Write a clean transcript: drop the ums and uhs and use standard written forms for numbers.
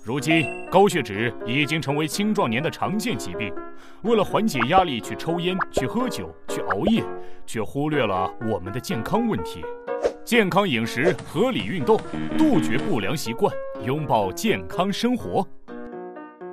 如今，高血脂已经成为青壮年的常见疾病。为了缓解压力，去抽烟、去喝酒、去熬夜，却忽略了我们的健康问题。健康饮食，合理运动，杜绝不良习惯，拥抱健康生活。